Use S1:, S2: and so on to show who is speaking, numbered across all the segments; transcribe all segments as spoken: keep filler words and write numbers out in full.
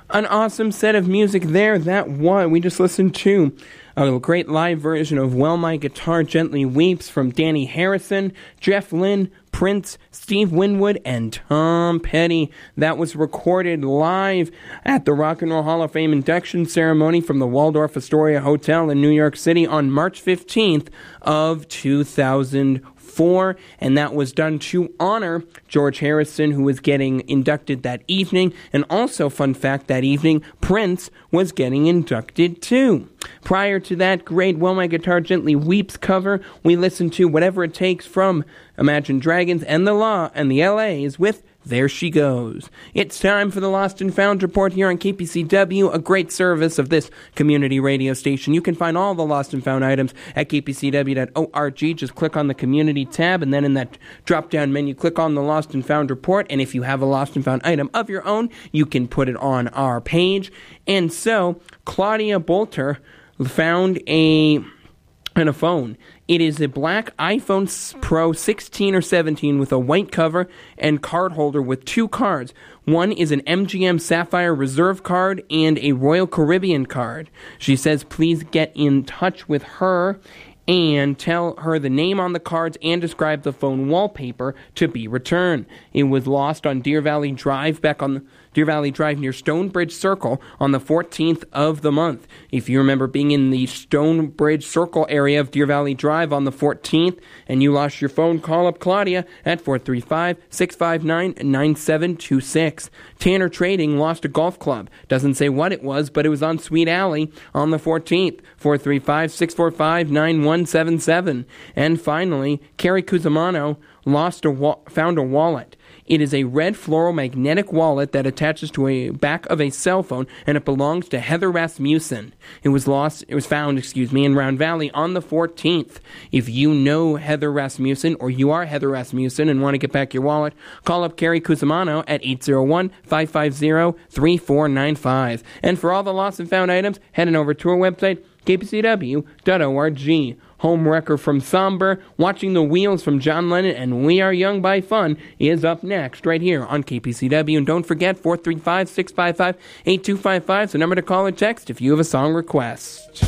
S1: An awesome set of music there. That one we just listened to a great live version of While My Guitar Gently Weeps from Danny Harrison, Jeff Lynne, Prince, Steve Winwood, and Tom Petty. That was recorded live at the Rock and Roll Hall of Fame induction ceremony from the Waldorf Astoria Hotel in New York City on March fifteenth of two thousand four, and that was done to honor George Harrison, who was getting inducted that evening. And also, fun fact, that evening, Prince was getting inducted too. Prior to that great While My Guitar Gently Weeps cover, we listened to Whatever It Takes from Imagine Dragons and The Law and the L A's with There She Goes. It's time for the Lost and Found Report here on K P C W, a great service of this community radio station. You can find all the Lost and Found items at k p c w dot org. Just click on the Community tab, and then in that drop-down menu, click on the Lost and Found Report, and if you have a Lost and Found item of your own, you can put it on our page. And so, Claudia Bolter found a... and a phone. It is a black iPhone Pro sixteen or seventeen with a white cover and card holder with two cards. One is an M G M Sapphire Reserve card and a Royal Caribbean card. She says please get in touch with her and tell her the name on the cards and describe the phone wallpaper to be returned. It was lost on Deer Valley Drive, back on the Deer Valley Drive near Stonebridge Circle on the fourteenth of the month. If you remember being in the Stonebridge Circle area of Deer Valley Drive on the fourteenth and you lost your phone, call up Claudia at four three five, six five nine, nine seven two six. Tanner Trading lost a golf club. Doesn't say what it was, but it was on Sweet Alley on the fourteenth. four three five, six four five, nine one seven seven. And finally, Carrie Cusimano lost a wa- found a wallet. It is a red floral magnetic wallet that attaches to a back of a cell phone, and it belongs to Heather Rasmussen. It was lost, it was found, excuse me, in Round Valley on the fourteenth. If you know Heather Rasmussen, or you are Heather Rasmussen and want to get back your wallet, call up Carrie Cusimano at eight zero one, five five zero, three four nine five. And for all the lost and found items, head on over to our website, k p c w dot org. Home Wrecker from Somber, Watching the Wheels from John Lennon, and We Are Young by Fun is up next right here on K P C W. And don't forget, four three five, six five five, eight two five five is the number to call or text if you have a song request.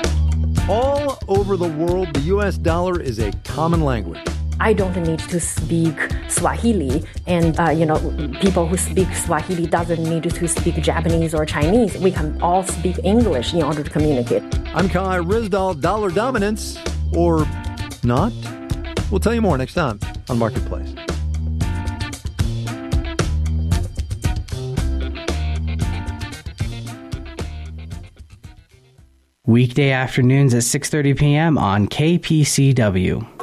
S2: All over the world, the U S dollar is a common language.
S3: I don't need to speak Swahili, and uh, you know, people who speak Swahili doesn't need to speak Japanese or Chinese. We can all speak English in order to communicate.
S2: I'm Kai Ryssdal. Dollar dominance, or not? We'll tell you more next time on Marketplace.
S4: Weekday afternoons at six thirty p.m. on K P C W.